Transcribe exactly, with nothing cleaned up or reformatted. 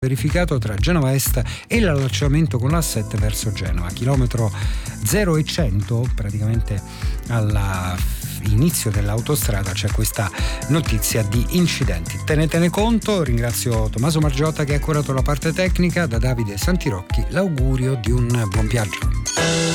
verificato tra Genova Est e l'allacciamento con l'A sette verso Genova, chilometro zero e cento, praticamente all'inizio dell'autostrada c'è questa notizia di incidenti. Tenetene conto. Ringrazio Tommaso Margiotta che ha curato la parte tecnica. Da Davide Santirocchi l'augurio di un buon viaggio.